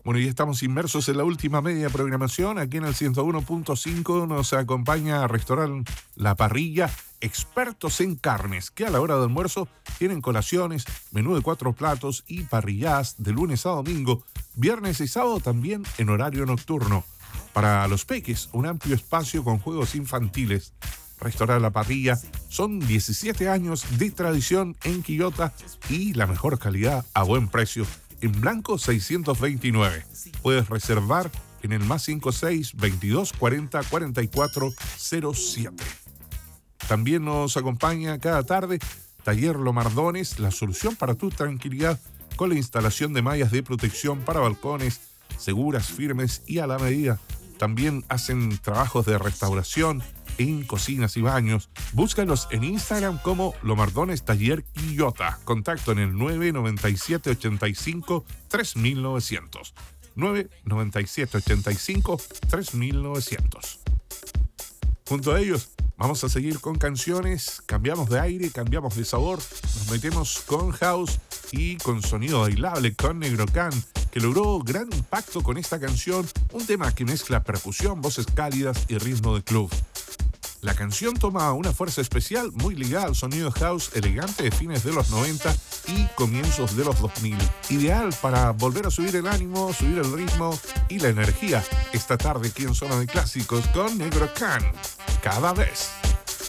Bueno, y estamos inmersos en la última media programación. Aquí en el 101.5 nos acompaña a Restaurante La Parrilla, expertos en carnes, que a la hora de almuerzo tienen colaciones, menú de 4 platos y parrilladas de lunes a domingo, viernes y sábado también en horario nocturno. Para los peques, un amplio espacio con juegos infantiles. Restaurante La Parrilla son 17 años de tradición en Quillota y la mejor calidad a buen precio. En Blanco 629. Puedes reservar en el más 56 22 40 44 07. También nos acompaña cada tarde Taller Lomardones, la solución para tu tranquilidad con la instalación de mallas de protección para balcones, seguras, firmes y a la medida. También hacen trabajos de restauración en cocinas y baños. Búscalos en Instagram como Lomardones Taller Quillota. Contacto en el 997 85 3900. 997 85 3900. Junto a ellos vamos a seguir con canciones. Cambiamos de aire, cambiamos de sabor. Nos metemos con house y con sonido bailable con Negro Can, que logró gran impacto con esta canción, un tema que mezcla percusión, voces cálidas y ritmo de club. La canción toma una fuerza especial muy ligada al sonido house elegante de fines de los 90 y comienzos de los 2000. Ideal para volver a subir el ánimo, subir el ritmo y la energía. Esta tarde aquí en Zona de Clásicos con Negro Can. Cada vez.